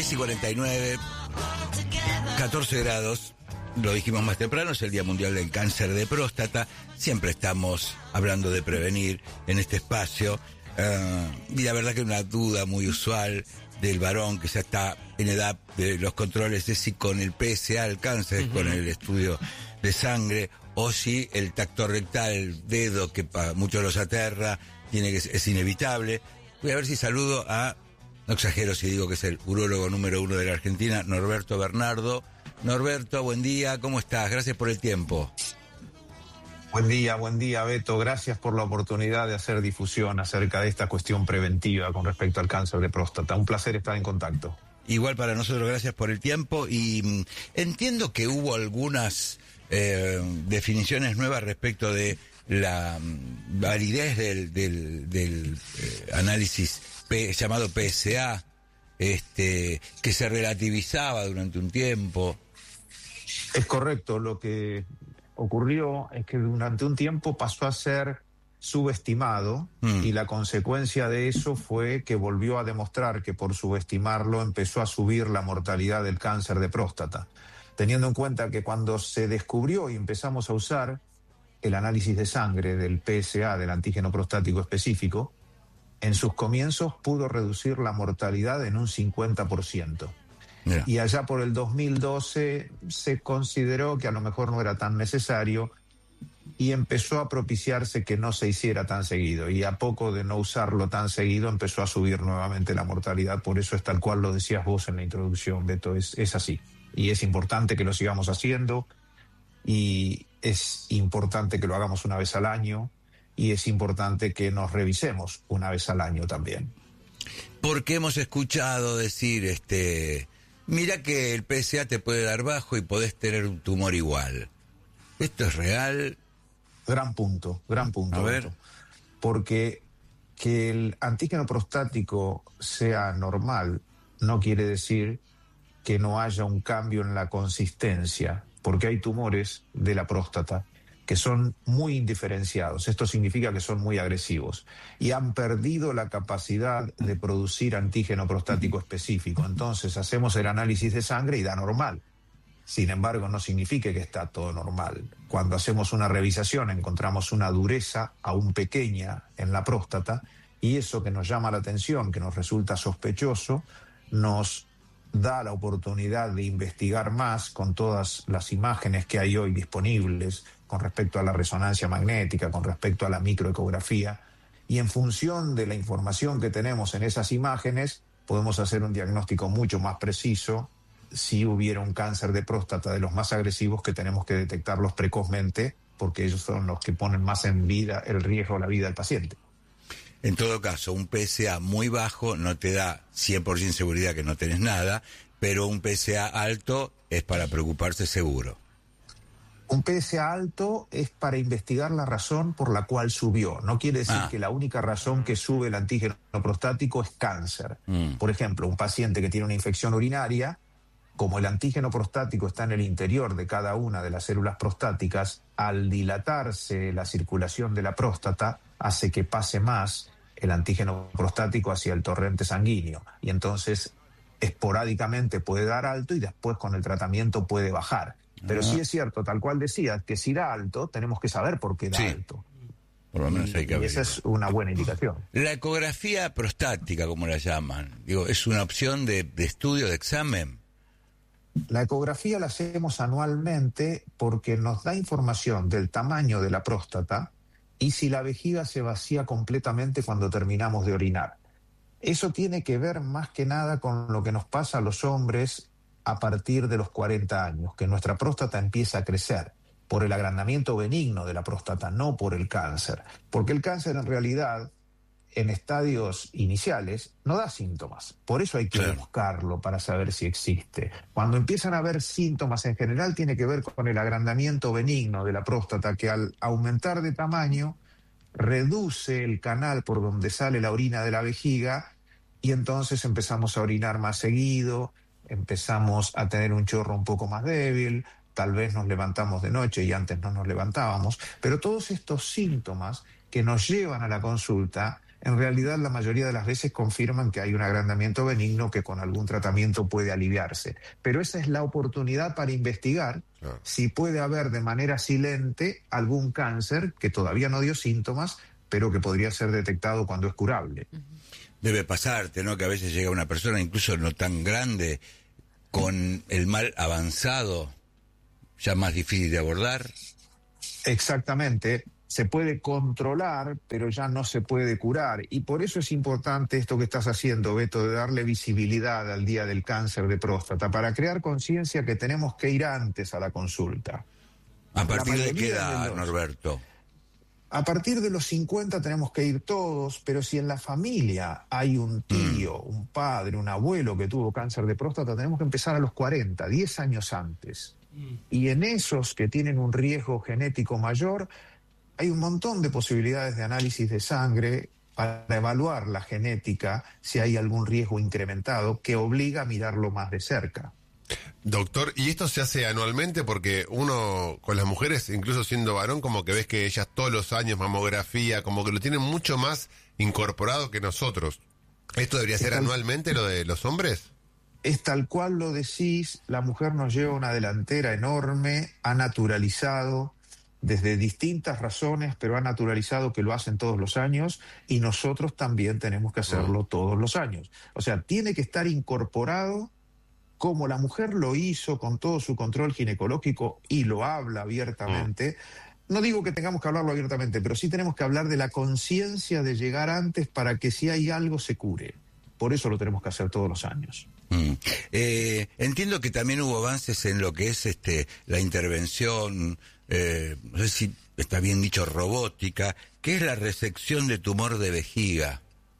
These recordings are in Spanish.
10:49, 14 grados, lo dijimos más temprano, es el Día Mundial del Cáncer de Próstata. Siempre estamos hablando de prevenir en este espacio. Y la verdad que una duda muy usual del varón que ya está en edad de los controles es si con el PSA el cáncer, con el estudio de sangre, o si el tacto rectal, el dedo que para muchos los aterra, es inevitable. Voy a ver si saludo a, no exagero si digo que es el urólogo número 1 de la Argentina, Norberto Bernardo. Norberto, buen día, ¿cómo estás? Gracias por el tiempo. Buen día, Beto. Gracias por la oportunidad de hacer difusión acerca de esta cuestión preventiva con respecto al cáncer de próstata. Un placer estar en contacto. Igual para nosotros, gracias por el tiempo. Y entiendo que hubo algunas definiciones nuevas respecto de la validez del análisis llamado PSA, que se relativizaba durante un tiempo. Es correcto, lo que ocurrió es que durante un tiempo pasó a ser subestimado y la consecuencia de eso fue que volvió a demostrar que por subestimarlo empezó a subir la mortalidad del cáncer de próstata. Teniendo en cuenta que cuando se descubrió y empezamos a usar el análisis de sangre del PSA, del antígeno prostático específico, en sus comienzos pudo reducir la mortalidad en un 50%. Mira. Y allá por el 2012 se consideró que a lo mejor no era tan necesario y empezó a propiciarse que no se hiciera tan seguido. Y a poco de no usarlo tan seguido empezó a subir nuevamente la mortalidad. Por eso es tal cual lo decías vos en la introducción, Beto, es así. Y es importante que lo sigamos haciendo y es importante que lo hagamos una vez al año y es importante que nos revisemos una vez al año también. Porque hemos escuchado decir, mira que el PSA te puede dar bajo y podés tener un tumor igual. ¿Esto es real? Gran punto. A ver. Porque que el antígeno prostático sea normal no quiere decir que no haya un cambio en la consistencia, porque hay tumores de la próstata que son muy indiferenciados. Esto significa que son muy agresivos y han perdido la capacidad de producir antígeno prostático específico. Entonces hacemos el análisis de sangre y da normal. Sin embargo, no significa que está todo normal. Cuando hacemos una revisación encontramos una dureza aún pequeña en la próstata y eso que nos llama la atención, que nos resulta sospechoso, nos da la oportunidad de investigar más con todas las imágenes que hay hoy disponibles con respecto a la resonancia magnética, con respecto a la microecografía, y en función de la información que tenemos en esas imágenes podemos hacer un diagnóstico mucho más preciso si hubiera un cáncer de próstata de los más agresivos que tenemos que detectarlos precozmente porque ellos son los que ponen más en vida el riesgo a la vida del paciente. En todo caso, un PSA muy bajo no te da 100% seguridad que no tenés nada, pero un PSA alto es para preocuparse seguro. Un PSA alto es para investigar la razón por la cual subió. No quiere decir que la única razón que sube el antígeno prostático es cáncer. Por ejemplo, un paciente que tiene una infección urinaria, como el antígeno prostático está en el interior de cada una de las células prostáticas, al dilatarse la circulación de la próstata, hace que pase más el antígeno prostático hacia el torrente sanguíneo. Y entonces, esporádicamente puede dar alto y después con el tratamiento puede bajar. Pero sí es cierto, tal cual decías, que si da alto, tenemos que saber por qué da alto. Por lo menos hay que y esa es una buena indicación. La ecografía prostática, como la llaman, ¿es una opción de estudio, de examen? La ecografía la hacemos anualmente porque nos da información del tamaño de la próstata y si la vejiga se vacía completamente cuando terminamos de orinar. Eso tiene que ver más que nada con lo que nos pasa a los hombres a partir de los 40 años, que nuestra próstata empieza a crecer por el agrandamiento benigno de la próstata, no por el cáncer. Porque el cáncer en realidad, en estadios iniciales, no da síntomas. Por eso hay que buscarlo para saber si existe. Cuando empiezan a haber síntomas en general tiene que ver con el agrandamiento benigno de la próstata, que al aumentar de tamaño reduce el canal por donde sale la orina de la vejiga y entonces empezamos a orinar más seguido, empezamos a tener un chorro un poco más débil, tal vez nos levantamos de noche y antes no nos levantábamos, pero todos estos síntomas que nos llevan a la consulta en realidad la mayoría de las veces confirman que hay un agrandamiento benigno que con algún tratamiento puede aliviarse. Pero esa es la oportunidad para investigar si puede haber de manera silente algún cáncer que todavía no dio síntomas, pero que podría ser detectado cuando es curable. Debe pasarte, ¿no? Que a veces llega una persona, incluso no tan grande, con el mal avanzado, ya más difícil de abordar. Exactamente. Se puede controlar, pero ya no se puede curar. Y por eso es importante esto que estás haciendo, Beto, de darle visibilidad al Día del Cáncer de Próstata, para crear conciencia que tenemos que ir antes a la consulta. ¿A partir de qué edad, Norberto? A partir de los 50 tenemos que ir todos, pero si en la familia hay un tío, un padre, un abuelo que tuvo cáncer de próstata, tenemos que empezar a los 40, 10 años antes. Y en esos que tienen un riesgo genético mayor, hay un montón de posibilidades de análisis de sangre para evaluar la genética, si hay algún riesgo incrementado que obliga a mirarlo más de cerca. Doctor, ¿y esto se hace anualmente? Porque uno con las mujeres, incluso siendo varón, como que ves que ellas todos los años mamografía, como que lo tienen mucho más incorporado que nosotros. ¿Esto debería ser anualmente lo de los hombres? Es tal cual lo decís, la mujer nos lleva una delantera enorme, ha naturalizado desde distintas razones, pero ha naturalizado que lo hacen todos los años y nosotros también tenemos que hacerlo todos los años. O sea, tiene que estar incorporado como la mujer lo hizo con todo su control ginecológico y lo habla abiertamente. No digo que tengamos que hablarlo abiertamente, pero sí tenemos que hablar de la conciencia de llegar antes para que si hay algo se cure. Por eso lo tenemos que hacer todos los años. Entiendo que también hubo avances en lo que es la intervención, no sé si está bien dicho, robótica, que es la resección de tumor de vejiga.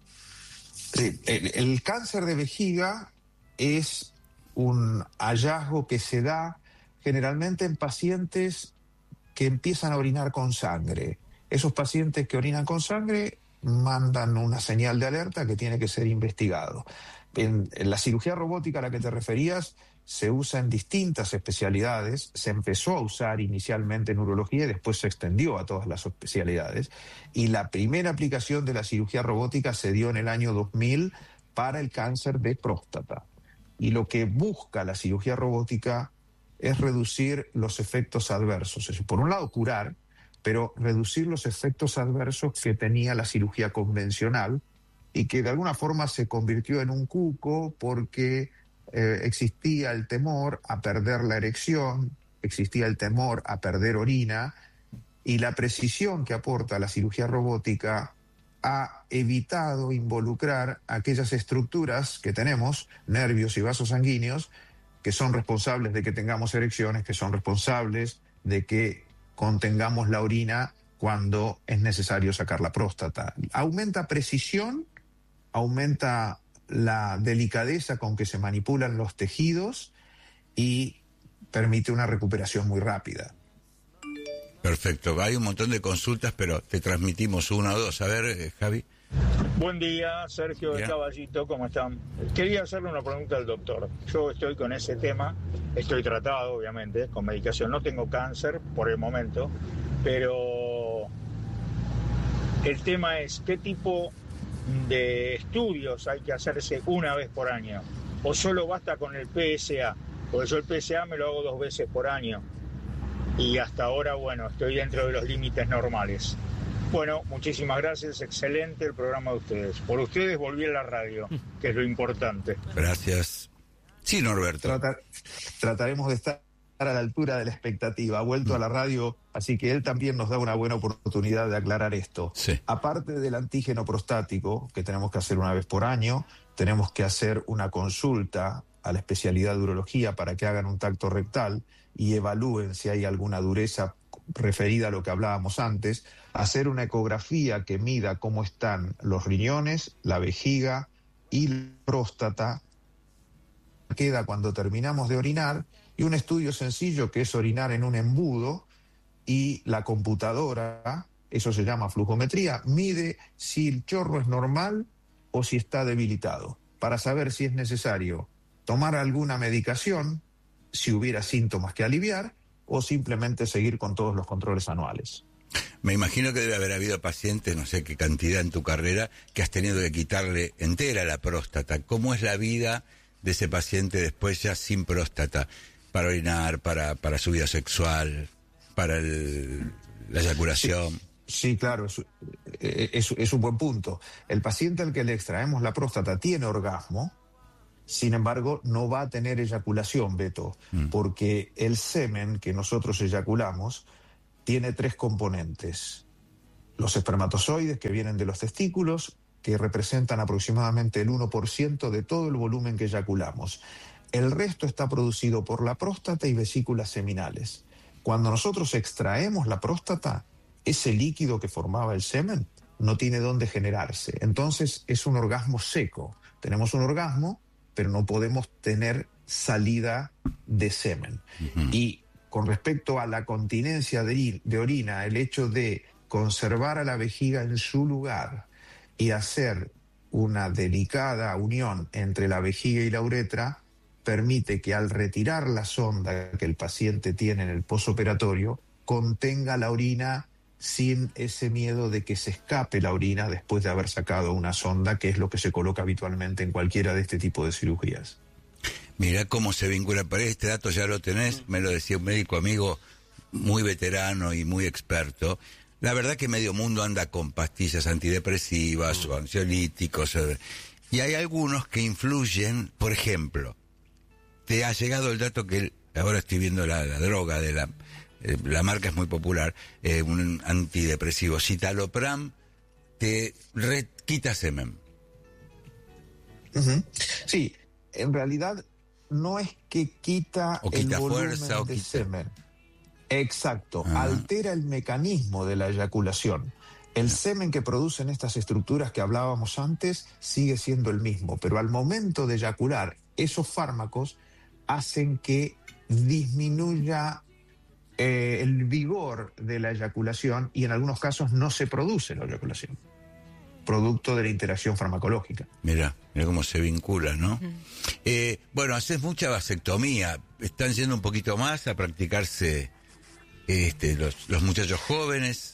Sí, el cáncer de vejiga es un hallazgo que se da generalmente en pacientes que empiezan a orinar con sangre. Esos pacientes que orinan con sangre mandan una señal de alerta que tiene que ser investigado. En la cirugía robótica a la que te referías se usa en distintas especialidades, se empezó a usar inicialmente en urología y después se extendió a todas las especialidades, y la primera aplicación de la cirugía robótica se dio en el año 2000 para el cáncer de próstata. Y lo que busca la cirugía robótica es reducir los efectos adversos, es decir, por un lado curar, pero reducir los efectos adversos que tenía la cirugía convencional y que de alguna forma se convirtió en un cuco porque existía el temor a perder la erección, existía el temor a perder orina, y la precisión que aporta la cirugía robótica ha evitado involucrar aquellas estructuras que tenemos, nervios y vasos sanguíneos, que son responsables de que tengamos erecciones, que son responsables de que contengamos la orina cuando es necesario sacar la próstata. Aumenta precisión, aumenta la delicadeza con que se manipulan los tejidos y permite una recuperación muy rápida. Perfecto, hay un montón de consultas, pero te transmitimos una o dos. A ver, Javi. Buen día, Sergio de Caballito, ¿cómo están? Quería hacerle una pregunta al doctor. Yo estoy con ese tema, estoy tratado, obviamente, con medicación. No tengo cáncer por el momento, pero el tema es qué tipo de estudios hay que hacerse una vez por año, o solo basta con el PSA, porque yo el PSA me lo hago 2 veces por año y hasta ahora, bueno, estoy dentro de los límites normales. Bueno, muchísimas gracias, excelente el programa de ustedes. Por ustedes volví a la radio, que es lo importante. Gracias. Sí, Norberto. Trataremos de estar a la altura de la expectativa. Ha vuelto a la radio, así que él también nos da una buena oportunidad de aclarar esto. Sí. Aparte del antígeno prostático, que tenemos que hacer una vez por año, tenemos que hacer una consulta a la especialidad de urología para que hagan un tacto rectal y evalúen si hay alguna dureza referida a lo que hablábamos antes, hacer una ecografía que mida cómo están los riñones, la vejiga y la próstata, queda cuando terminamos de orinar, y un estudio sencillo que es orinar en un embudo, y la computadora, eso se llama flujometría, mide si el chorro es normal o si está debilitado, para saber si es necesario tomar alguna medicación, si hubiera síntomas que aliviar, o simplemente seguir con todos los controles anuales. Me imagino que debe haber habido pacientes, no sé qué cantidad en tu carrera, que has tenido que quitarle entera la próstata. ¿Cómo es la vida de ese paciente después ya sin próstata? Para orinar, para su vida sexual, para la eyaculación. Sí, claro, es un buen punto. El paciente al que le extraemos la próstata tiene orgasmo, sin embargo, no va a tener eyaculación, Beto, porque el semen que nosotros eyaculamos tiene 3 componentes. Los espermatozoides que vienen de los testículos, que representan aproximadamente el 1% de todo el volumen que eyaculamos. El resto está producido por la próstata y vesículas seminales. Cuando nosotros extraemos la próstata, ese líquido que formaba el semen no tiene dónde generarse. Entonces es un orgasmo seco. Tenemos un orgasmo, pero no podemos tener salida de semen. Y con respecto a la continencia de orina, el hecho de conservar a la vejiga en su lugar y hacer una delicada unión entre la vejiga y la uretra, permite que al retirar la sonda que el paciente tiene en el posoperatorio, contenga la orina sin ese miedo de que se escape la orina después de haber sacado una sonda, que es lo que se coloca habitualmente en cualquiera de este tipo de cirugías. Mirá cómo se vincula, pero este dato ya lo tenés, me lo decía un médico amigo muy veterano y muy experto. La verdad que medio mundo anda con pastillas antidepresivas o ansiolíticos, y hay algunos que influyen, por ejemplo, te ha llegado el dato que ahora estoy viendo la droga de la marca es muy popular, un antidepresivo, citalopram, te quita semen. Sí, en realidad no es que quita el volumen fuerza, de semen. Exacto, altera el mecanismo de la eyaculación. El semen que producen estas estructuras que hablábamos antes sigue siendo el mismo, pero al momento de eyacular, esos fármacos hacen que disminuya el vigor de la eyaculación y en algunos casos no se produce la eyaculación, producto de la interacción farmacológica. Mira cómo se vincula, ¿no? Bueno, haces mucha vasectomía. ¿Están yendo un poquito más a practicarse los muchachos jóvenes?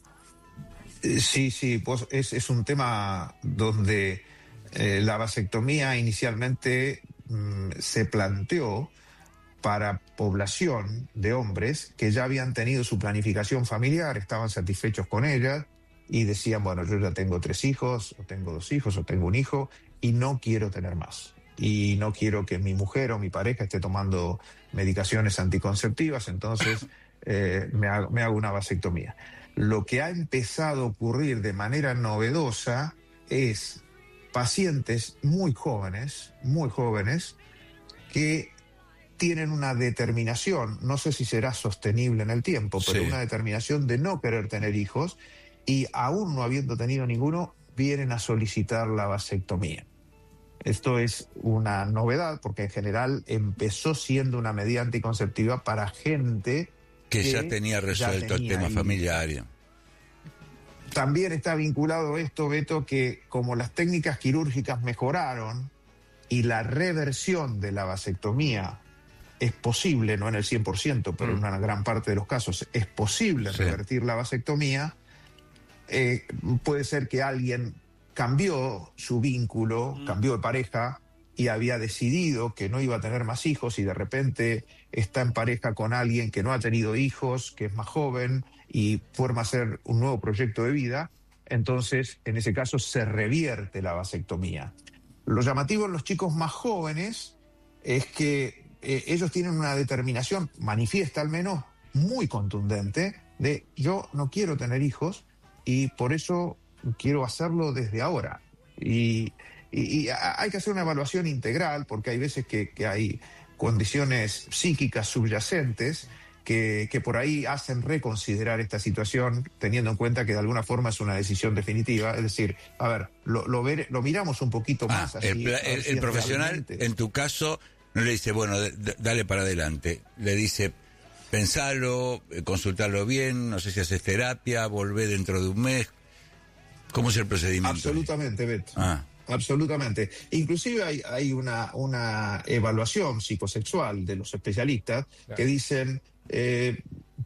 Sí, pues es un tema donde la vasectomía inicialmente se planteó para población de hombres que ya habían tenido su planificación familiar, estaban satisfechos con ella y decían, bueno, yo ya tengo 3 hijos, o tengo 2 hijos, o tengo un hijo, y no quiero tener más. Y no quiero que mi mujer o mi pareja esté tomando medicaciones anticonceptivas, entonces me hago una vasectomía. Lo que ha empezado a ocurrir de manera novedosa es pacientes muy jóvenes, que tienen una determinación, no sé si será sostenible en el tiempo, pero una determinación de no querer tener hijos y aún no habiendo tenido ninguno, vienen a solicitar la vasectomía. Esto es una novedad porque en general empezó siendo una medida anticonceptiva para gente que ya tenía resuelto el tema familiar. También está vinculado esto, Beto, que como las técnicas quirúrgicas mejoraron y la reversión de la vasectomía es posible, no en el 100%, pero en una gran parte de los casos es posible revertir la vasectomía, puede ser que alguien cambió su vínculo, cambió de pareja y había decidido que no iba a tener más hijos y de repente está en pareja con alguien que no ha tenido hijos, que es más joven y forma hacer un nuevo proyecto de vida, entonces en ese caso se revierte la vasectomía. Lo llamativo en los chicos más jóvenes es que ellos tienen una determinación, manifiesta al menos, muy contundente, de yo no quiero tener hijos y por eso quiero hacerlo desde ahora. Y hay que hacer una evaluación integral porque hay veces que hay condiciones psíquicas subyacentes que por ahí hacen reconsiderar esta situación, teniendo en cuenta que de alguna forma es una decisión definitiva. Es decir, a ver, lo miramos un poquito más. Así, el profesional, realmente, en tu caso, no le dice, bueno, dale para adelante. Le dice, pensalo, consultarlo bien, no sé si haces terapia, volvé dentro de un mes. ¿Cómo es el procedimiento? Absolutamente, Beto. Absolutamente. Inclusive hay una evaluación psicosexual de los especialistas que dicen,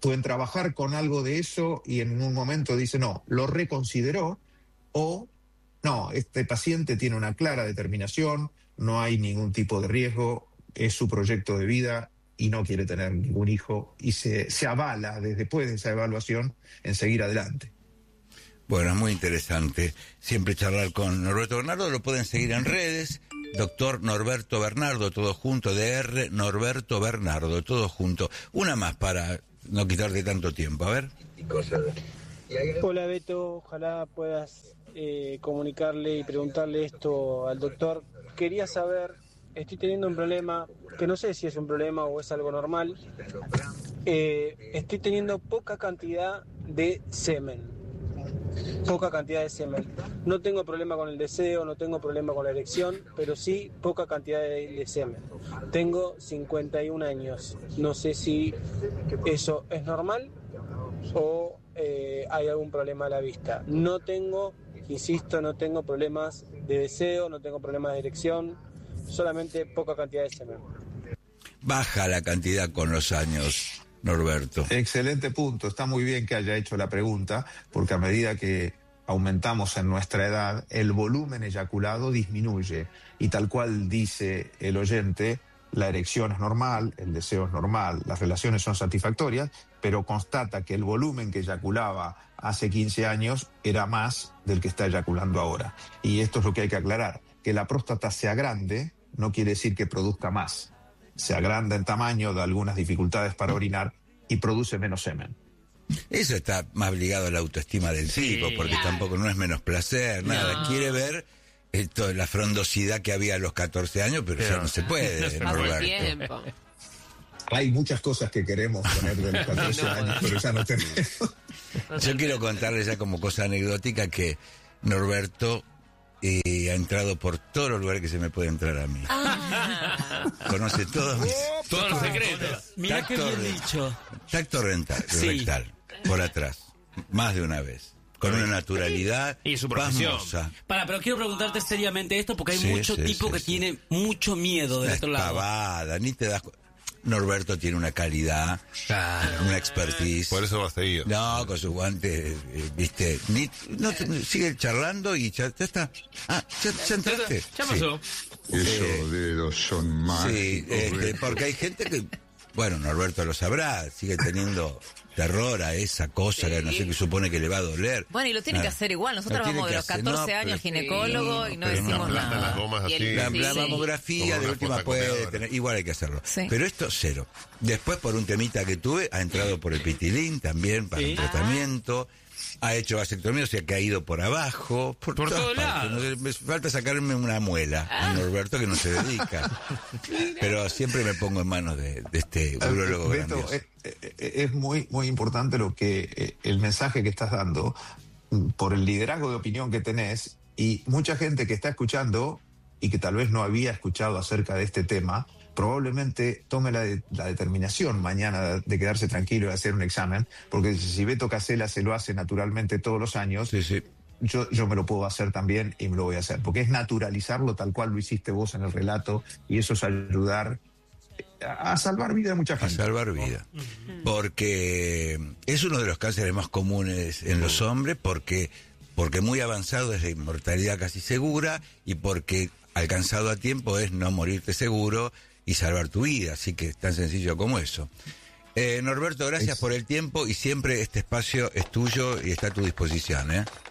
pueden trabajar con algo de eso y en un momento dicen, no, lo reconsideró, o no, este paciente tiene una clara determinación, no hay ningún tipo de riesgo, es su proyecto de vida y no quiere tener ningún hijo, y se avala después de esa evaluación en seguir adelante. Bueno, es muy interesante siempre charlar con Norberto Bernardo. Lo pueden seguir en redes, doctor Norberto Bernardo, todo junto, DR Norberto Bernardo, todo junto. Una más para no quitarte tanto tiempo, a ver. Hola Beto, ojalá puedas comunicarle y preguntarle esto al doctor. Quería saber, estoy teniendo un problema, que no sé si es un problema o es algo normal. Estoy teniendo poca cantidad de semen. No tengo problema con el deseo, no tengo problema con la erección, pero sí poca cantidad de semen. Tengo 51 años. No sé si eso es normal o hay algún problema a la vista. No tengo problemas de deseo, no tengo problemas de erección, solamente poca cantidad de semen. Baja la cantidad con los años, Norberto. Excelente punto, está muy bien que haya hecho la pregunta, porque a medida que aumentamos en nuestra edad, el volumen eyaculado disminuye, y tal cual dice el oyente, la erección es normal, el deseo es normal, las relaciones son satisfactorias, pero constata que el volumen que eyaculaba hace 15 años era más del que está eyaculando ahora. Y esto es lo que hay que aclarar, que la próstata se agrande no quiere decir que produzca más. Se agranda en tamaño, da algunas dificultades para orinar y produce menos semen. Eso está más ligado a la autoestima del tipo, porque tampoco no es menos placer, nada. Quiere ver la frondosidad que había a los 14 años, pero ya no se puede, Norberto. Hay muchas cosas que queremos poner de los 14 años, pero ya no tenemos. Yo quiero contarles ya como cosa anecdótica que Norberto ha entrado por todos los lugares que se me puede entrar a mí. Conoce todos los secretos. Mira qué bien dicho. Tacto rectal, por atrás, más de una vez. Con una naturalidad y su profesión. Pasmosa. Pero quiero preguntarte seriamente esto, porque hay mucho tipo que tiene mucho miedo del otro lado. Pavada, ni te das Norberto tiene una calidad, una expertise. Por eso va seguido. No, con sus guantes, viste. Sigue charlando y ya está. Ya entraste. Ya pasó. Esos dedos son mágicos. Sí, porque hay gente que, bueno, Norberto lo sabrá, sigue teniendo terror a esa cosa que no sé, que supone que le va a doler. Bueno, y lo tiene que hacer igual. Nosotros vamos de los 14 años al ginecólogo y no decimos nada. Las gomas así. La mamografía de última puede tener, igual hay que hacerlo. Sí. Pero esto cero. Después, por un temita que tuve, ha entrado por el pitilín también para un tratamiento. Ha hecho vasectomía, o sea que ha ido por abajo, por todos lados. Me falta sacarme una muela a Norberto, que no se dedica. Pero siempre me pongo en manos de este urólogo grandioso. Es muy, muy importante lo que el mensaje que estás dando por el liderazgo de opinión que tenés, y mucha gente que está escuchando y que tal vez no había escuchado acerca de este tema, probablemente tome la determinación mañana de quedarse tranquilo y hacer un examen, porque si Beto Casella se lo hace naturalmente todos los años, yo me lo puedo hacer también y me lo voy a hacer, porque es naturalizarlo tal cual lo hiciste vos en el relato, y eso es ayudar a salvar vida de mucha gente. A salvar vida. Porque es uno de los cánceres más comunes en los hombres, porque muy avanzado es la inmortalidad casi segura, y porque alcanzado a tiempo es no morirte seguro y salvar tu vida, así que es tan sencillo como eso. Norberto, gracias por el tiempo, y siempre este espacio es tuyo y está a tu disposición.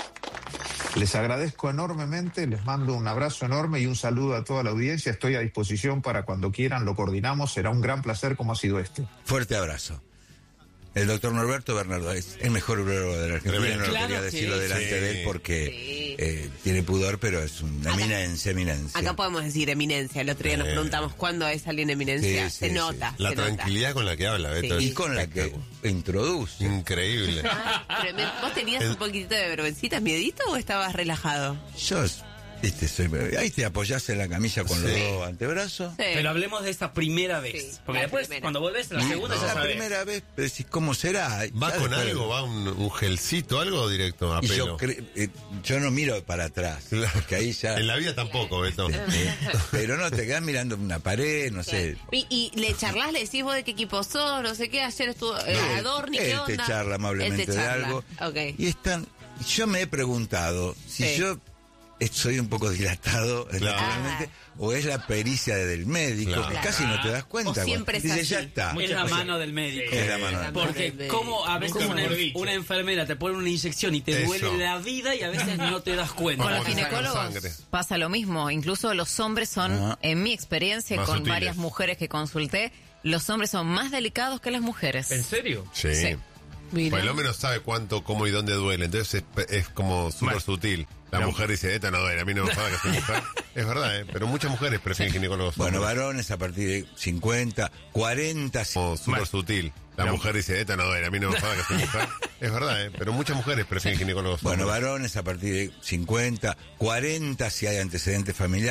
Les agradezco enormemente, les mando un abrazo enorme y un saludo a toda la audiencia. Estoy a disposición para cuando quieran, lo coordinamos, será un gran placer como ha sido este. Fuerte abrazo. El doctor Norberto Bernardo es el mejor urólogo de la Argentina. No lo quería decirlo delante de él porque tiene pudor, pero es una eminencia. Acá podemos decir eminencia. El otro día nos preguntamos cuándo es alguien eminencia. Se nota. La tranquilidad con la que habla, Beto. Y con la que introduce. Increíble. Pero ¿vos tenías un poquitito de vergüencita, miedito, o estabas relajado? Yo Ahí te apoyás en la camilla con los dos antebrazos. Sí. Pero hablemos de esta primera vez. Sí, porque después, cuando volvés la segunda, ya sabés. La primera vez, decís, ¿cómo será? ¿Va con algo? ¿Va un gelcito, algo directo a pelo? Yo no miro para atrás. Porque ahí ya... En la vida tampoco, Beto. Pero no, te quedás mirando una pared, no sé. ¿Y le charlás, le decís vos de qué equipo sos, no sé qué? Ayer estuvo Adorni, ¿qué onda? Él te charla amablemente de algo. Okay. Y yo me he preguntado si yo soy un poco dilatado naturalmente, o es la pericia del médico, que casi no te das cuenta. O siempre dice, ya está. Es la mano del médico. Es la mano del médico. Porque como a veces una enfermera te pone una inyección y te duele la vida y a veces no te das cuenta. Con los ginecólogos pasa lo mismo. Incluso los hombres son, en mi experiencia, con varias mujeres que consulté, los hombres son más delicados que las mujeres. ¿En serio? Sí. Pues el hombre no sabe cuánto, cómo y dónde duele, entonces es como súper sutil. La mujer dice, esta no duele, a mí no me pasa que soy mujer. Es verdad, pero muchas mujeres prefieren ginecólogos. Bueno, varones a partir de 50, 40... Como súper sutil. La mujer dice, esta no duele, a mí no me pasa que soy mujer. Es verdad, pero muchas mujeres prefieren ginecólogos. Bueno, varones a partir de 50, 40 si hay antecedentes familiares.